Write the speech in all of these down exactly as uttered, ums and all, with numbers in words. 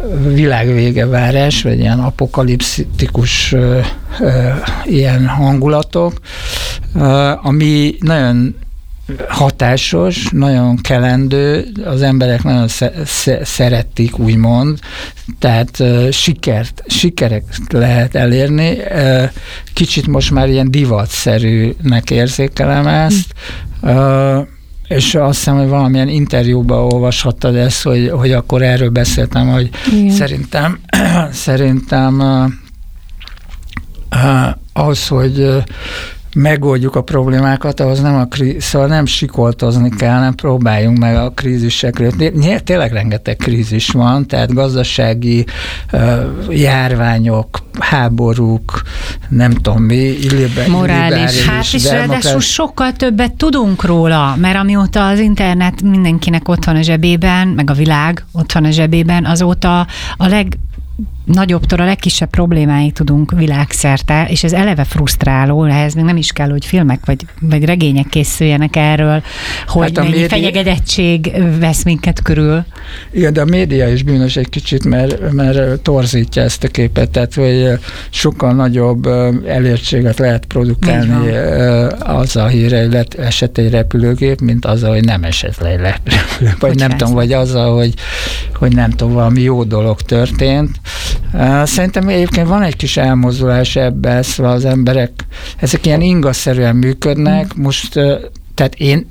világvége várás, vagy ilyen apokaliptikus ilyen hangulatok, ami nagyon hatásos, nagyon kelendő, az emberek nagyon sze- szeretik, úgymond, tehát uh, sikert, sikerek lehet elérni. Uh, kicsit most már ilyen divatszerűnek érzékelem ezt, uh, és azt hiszem, hogy valamilyen interjúban olvashattad ezt, hogy, hogy akkor erről beszéltem, hogy igen. szerintem szerintem uh, uh, az, hogy uh, megoldjuk a problémákat, ahhoz nem a kríz, szóval nem sikoltozni kell, nem próbáljunk meg a krízisekről. Tényleg rengeteg krízis van, tehát gazdasági uh, járványok, háborúk, nem tudom mi, illibe, morális. Hát és ráadásul sokkal többet tudunk róla, mert amióta az internet mindenkinek ott van a zsebében, meg a világ ott van a zsebében, azóta a leg nagyobbtól a legkisebb problémáig tudunk világszerte, és ez eleve frusztráló, ehhez még nem is kell, hogy filmek vagy, vagy regények készüljenek erről, hogy hát mennyi média... fenyegetettség vesz minket körül. Igen, de a média is bűnös egy kicsit, mert, mert torzítja ezt a képet, tehát hogy sokkal nagyobb elértséget lehet produkálni az a híre, hogy esett egy repülőgép, mint az, hogy nem esett le egy repülőgép, vagy nem tudom, vagy az, hogy, hogy nem tudom, valami jó dolog történt. Szerintem egyébként van egy kis elmozdulás ebben, szóval az emberek, ezek ilyen ingaszerűen működnek. Most, tehát én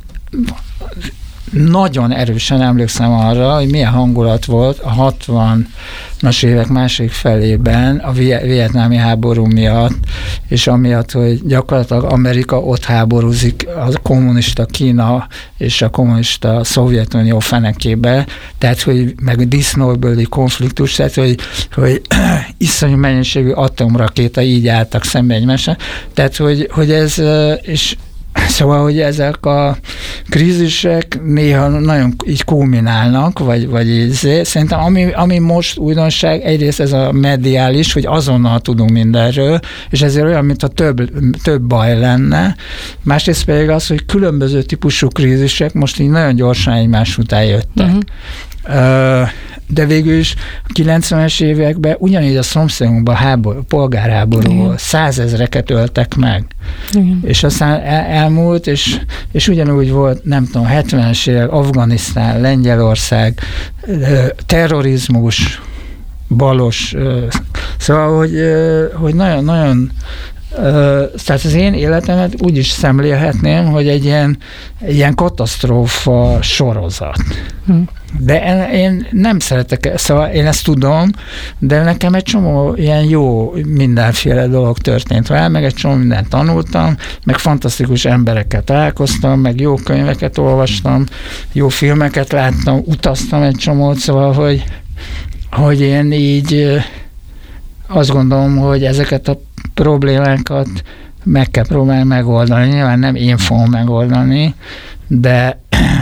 nagyon erősen emlékszem arra, hogy milyen hangulat volt a hatvanas évek másik felében a vietnámi háború miatt, és amiatt, hogy gyakorlatilag Amerika ott háborúzik a kommunista Kína és a kommunista Szovjetunió fenekébe, tehát, hogy meg a disznóbeli konfliktus, tehát, hogy, hogy iszonyú mennyiségű atomrakéta így álltak szembe egymással, tehát, hogy, hogy ez, és szóval, hogy ezek a krízisek néha nagyon így kulminálnak, vagy, vagy így, szerintem ami, ami most újdonság, egyrészt ez a mediális, hogy azonnal tudunk mindenről, és ezért olyan, mintha több, több baj lenne. Másrészt pedig az, hogy különböző típusú krízisek most így nagyon gyorsan egymás után jöttek. Uh-huh. De végül is a kilencvenes években ugyanígy a szomszédunkban háború, polgárháború, százezreket öltek meg. Igen. És aztán el, elmúlt, és, és ugyanúgy volt, nem tudom, hetvenes évek, Afganisztán, Lengyelország, terrorizmus, balos, szóval, hogy, hogy nagyon-nagyon tehát az én életemet úgy is szemlélhetném, hogy egy ilyen, egy ilyen katasztrófa sorozat. Hm. De én nem szeretek, szóval én ezt tudom, de nekem egy csomó ilyen jó mindenféle dolog történt vele, meg egy csomó mindent tanultam, meg fantasztikus emberekkel találkoztam, meg jó könyveket olvastam, jó filmeket láttam, utaztam egy csomót, szóval, hogy, hogy én így azt gondolom, hogy ezeket a problémákat meg kell próbálni megoldani. Nyilván nem én fogom megoldani, de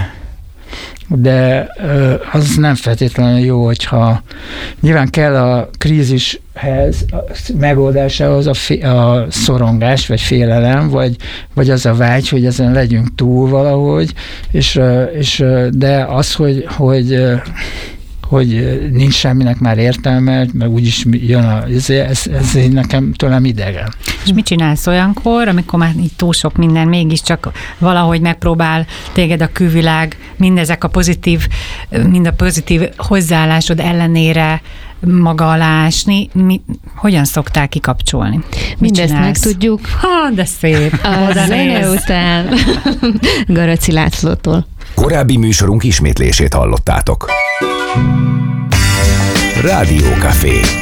de az nem feltétlenül jó, hogyha nyilván kell a krízishez, a megoldásához a, fé, a szorongás, vagy félelem, vagy, vagy az a vágy, hogy ezen legyünk túl valahogy, és, és de az, hogy, hogy hogy nincs semminek már értelme, meg úgyis jön a, ez, ez, ez nekem tőlem idegen. És mit csinálsz olyankor, amikor már így túl sok minden, mégiscsak valahogy megpróbál téged a külvilág, mindezek a pozitív, mind a pozitív hozzáállásod ellenére maga alá ásni, mi, hogyan szoktál kikapcsolni? Mindezt megtudjuk. Ha, de szép. A zene után Garaci Lászlótól. Korábbi műsorunk ismétlését hallottátok. Rádió Café.